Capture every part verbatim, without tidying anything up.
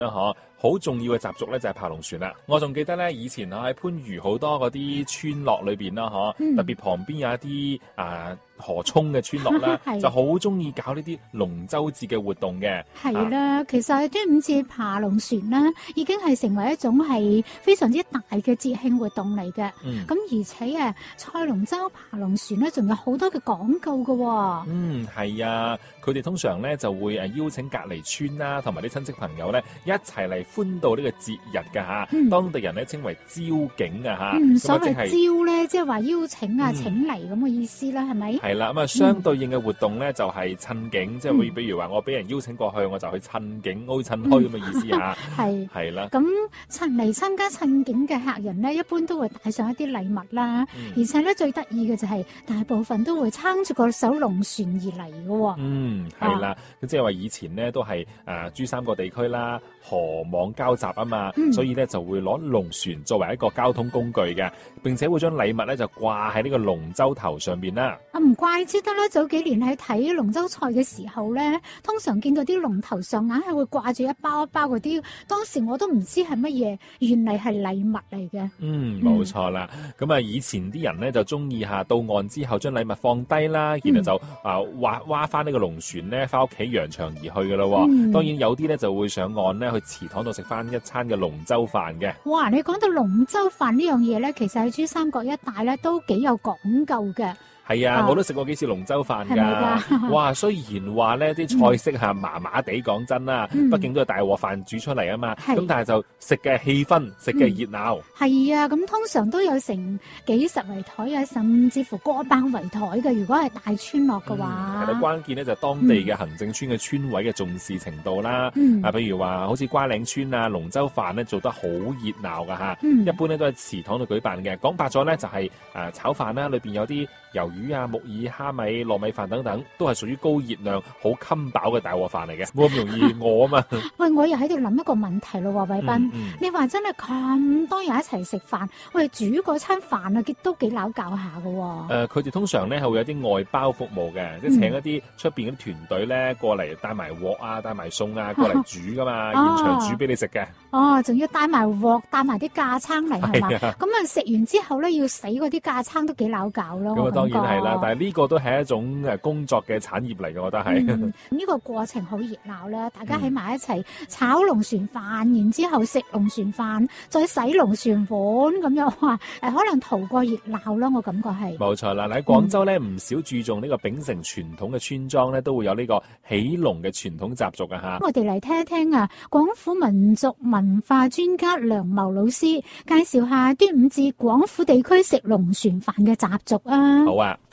嗬，好重要嘅習俗咧就係爬龍船啦。我仲記得咧，以前啊喺番禺好多嗰啲村落裏邊啦，嗬、嗯，特別旁邊有一啲啊河涌嘅村落啦，就好中意搞呢啲龍舟節嘅活動嘅。 係啦，啊、其實端午節爬龍船啦，已經係成為一種係非常之大嘅節慶活動嚟嘅。咁、嗯、而且啊，賽龍舟、爬龍船咧，仲有好多嘅講究噶、哦。 嗯，係啊，佢哋通常咧就會誒邀請隔離村啦，同埋啲親戚朋友咧一齊嚟歡度呢個節日㗎嚇、嗯，當地人咧稱為招景啊嚇。 嗯，所謂招咧，即係話邀請啊、嗯、請嚟咁嘅意思啦，係咪？ 係啦，咁啊相對應嘅活動咧就係趁景，即係會比如話我俾人邀請過去，我就去趁景，好似趁墟咁嘅意思嚇。係係啦。咁趁嚟參加趁景嘅客人咧，一般都會帶上一啲禮物啦，嗯、而且咧最得意嘅就係大部分都會撐住個手龍船而嚟嘅喎。 嗯，係啦，咁即係話以前咧都係誒珠三角地區啦，河網交集啊嘛、嗯，所以咧就會攞龍船作為一個交通工具嘅，並且會將禮物咧就掛喺呢個龍舟頭上邊啦。 啊，唔怪之得啦，早幾年喺睇龍舟賽嘅時候咧，通常見到啲龍頭上硬係會掛住一包一包嗰啲，當時我都唔知係乜嘢，原嚟係禮物嚟嘅。 嗯，冇錯啦。咁、嗯、啊，以前啲人咧就中意下到岸之後將禮物放低啦，然後就啊劃劃翻呢個龍船咧，翻屋企揚長而去噶咯、嗯。當然有啲咧就會上岸咧去祠堂度食翻一餐嘅龍舟飯嘅。 哇！你講到龍舟飯呢樣嘢咧，其實喺珠三角一帶咧都幾有講究嘅。 係啊，我都食過幾次龍舟飯㗎。哇，雖然話咧啲菜式係麻麻地，講真啦，畢竟都係大鑊飯煮出嚟啊嘛。咁但係就食嘅氣氛，食嘅熱鬧。係啊，咁通常都有成幾十圍台啊，甚至乎過百圍台嘅。如果係大村落嘅話， 係啦，關鍵咧就係當地嘅行政村嘅村委嘅重視程度啦。嗯、啊，譬如話好似瓜嶺村啊，龍舟飯咧做得好熱鬧㗎嚇。一般咧都喺祠堂度舉辦嘅。講白咗咧就係誒炒飯啦，裏邊有啲魷魚啊、木耳、蝦米、糯米飯等等，都係屬於高熱量、好襟飽嘅大鑊飯嚟嘅，冇咁容易餓啊嘛。 喂，我又喺度諗一個問題咯，偉斌、嗯嗯，你話真係咁多人一齊食飯，喂，煮嗰餐飯啊，都幾撈教下㗎喎。誒、 呃，佢哋通常咧係會有啲外包服務嘅、嗯，即係請一啲出邊嗰啲團隊咧過嚟帶埋鑊啊、帶埋餸啊過嚟煮噶嘛、啊，現場煮俾你食嘅。 哦，仲要帶埋鑊、帶埋啲架撐嚟係嘛？咁啊食完之後咧要洗嗰啲架撐都幾撈教咯。 咁啊當然係啦，但係呢個都係一種誒工作嘅產業嚟嘅，我覺得係。呢、 嗯呢個過程好熱鬧啦，大家喺埋一齊炒龍船飯，然之後食龍船飯，再洗龍船碗咁樣話，誒可能圖個熱鬧咯，我感覺係。 冇錯啦，喺廣州咧唔少注重呢個秉承傳統嘅村莊咧，都會有呢個起龍嘅傳統習俗啊嚇。 我哋嚟聽一聽啊，廣府民族文化專家梁茂老師介紹下端午節廣府地區食龍船飯嘅習俗啊。 好啊。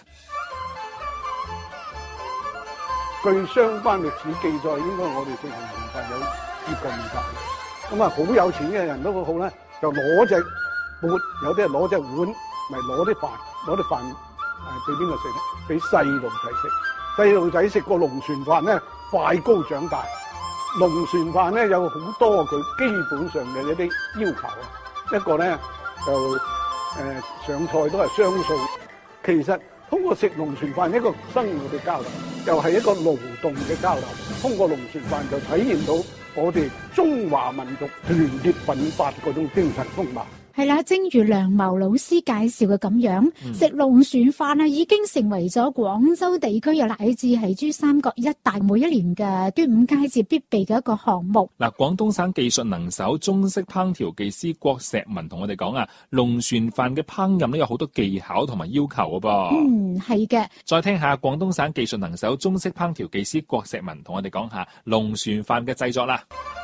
據相關歷史記載，應該我哋食龍船飯有接近二百年。咁啊，好有錢嘅人都好咧，就攞隻缽，有啲係攞隻碗，咪攞啲飯，攞啲飯誒俾邊個食咧？俾細路仔食。細路仔食個龍船飯咧，快高長大。龍船飯咧有好多佢基本上嘅一啲要求啊。一個咧就誒、呃、上菜都係雙數。其實通過食龍船飯一個生活嘅交流，又係一個勞動嘅交流。通過龍船飯就體現到我哋中華民族團結奮發嗰種精神風貌。 係啦，正如梁茂老師介紹嘅咁樣，嗯、食龍船飯啊，已經成為咗廣州地區又乃至係珠三角一帶每一年嘅端午佳節必備嘅一個項目。 嗱，廣東省技術能手中式烹調技師郭石文同我哋講啊，龍船飯嘅烹飪咧有好多技巧同埋要求嘅噃。 嗯，係嘅。 再聽下廣東省技術能手中式烹調技師郭石文同我哋講下龍船飯嘅製作啦。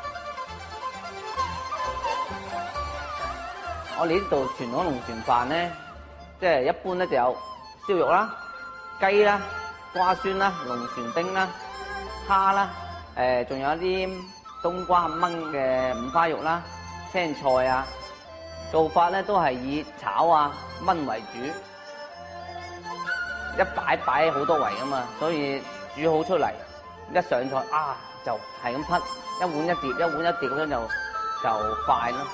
我哋呢度傳統龍船飯咧，即係一般咧就有燒肉啦、雞啦、瓜酸啦、龍船丁啦、蝦啦，誒仲有一啲冬瓜炆嘅五花肉啦、青菜啊。做法咧都係以炒啊、炆為主，一擺擺好多圍啊嘛，所以煮好出嚟一上菜啊就係咁匹一碗一碟一碗一碟咁樣就就快咯。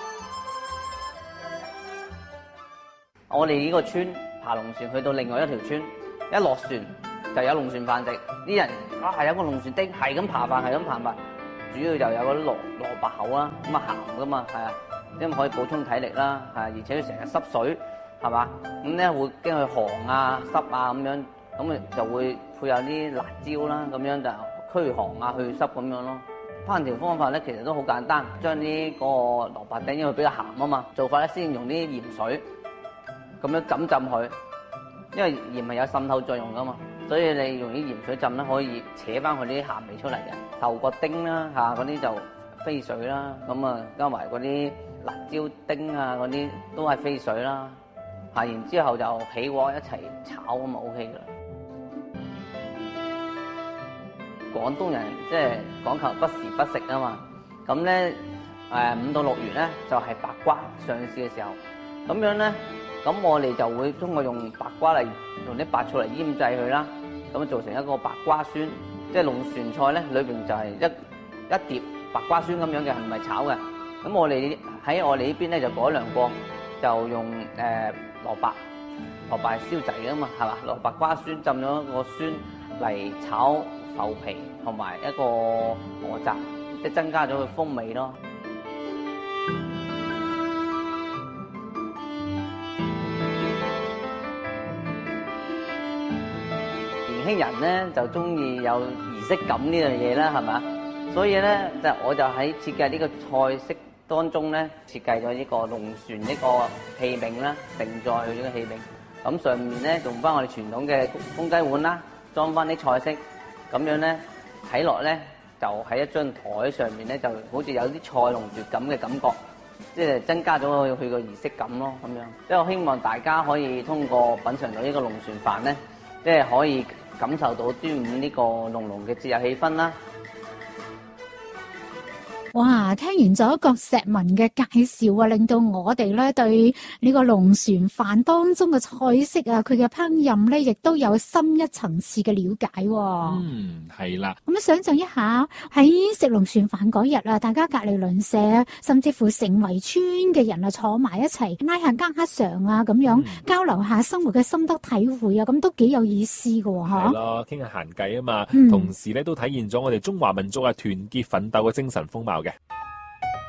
我哋呢個村爬龍船去到另外一條村，一落船就有龍船飯食。啲人啊，係有個龍船丁，係咁爬飯，係咁爬飯。 主要就有嗰啲蘿蘿蔔口啦，咁啊鹹噶嘛，係啊，因為可以補充體力啦，係而且佢成日濕水，係嘛，咁咧會驚佢寒啊濕啊咁樣，咁啊就會配有啲辣椒啦，咁樣就驅寒啊去濕咁樣咯。烹調方法咧其實都好簡單，將啲嗰個蘿蔔丁因為比較鹹啊嘛，做法咧先用啲鹽水咁樣浸浸佢，因為鹽係有滲透作用噶嘛，所以你用啲鹽水浸咧可以扯翻佢啲鹹味出嚟嘅。頭角丁啦嚇嗰啲就飛水啦，咁啊加埋嗰啲辣椒丁啊嗰啲都係飛水啦，嚇然之後就起鑊一齊炒咁啊 O K 噶啦。廣東人即係講求不時不食啊嘛，咁咧誒五到六月咧就係白瓜上市嘅時候，咁樣咧咁我哋就會通過用白瓜嚟用啲白醋嚟醃製佢啦，咁做成一個白瓜酸，即係龍船菜咧裏邊就係一一碟白瓜酸咁樣嘅，唔係炒嘅。咁我哋喺我哋呢邊咧就改良過，就用誒蘿蔔蘿蔔係燒製嘅嘛，係嘛？蘿蔔瓜酸浸咗個酸嚟炒浮皮同埋一個鵝雜，即係增加咗佢風味咯。年輕人咧就中意有儀式感呢樣嘢啦，係嘛？所以咧就我就喺設計呢個菜式當中咧，設計咗呢個龍船呢個器皿啦，定載佢呢個器皿。咁上面咧用翻我哋傳統嘅公雞碗啦，裝翻啲菜式。咁樣咧睇落咧就喺一張台上面咧，就好似有啲賽龍奪錦嘅感覺，即係增加咗佢佢個儀式感咯。咁樣即係我希望大家可以通過品嚐到呢個龍船飯咧，即係可以感受到端午呢個濃濃嘅節日氣氛啦。 哇！聽完咗郭碩文嘅介紹啊，令到我哋咧對呢個龍船飯當中嘅菜式啊，佢嘅烹飪咧，亦都有深一層次嘅了解。 嗯，係啦。 咁想象一下喺食龍船飯嗰日啊，大家隔籬鄰舍，甚至乎成圍村嘅人啊，坐埋一齊拉下家常啊，咁樣、嗯、交流下生活嘅心得體會啊，咁都幾有意思㗎喎， 係咯，傾下閒偈啊嘛， 嗯、 同時咧都體現咗我哋中華民族啊團結奮鬥嘅精神風貌嘅。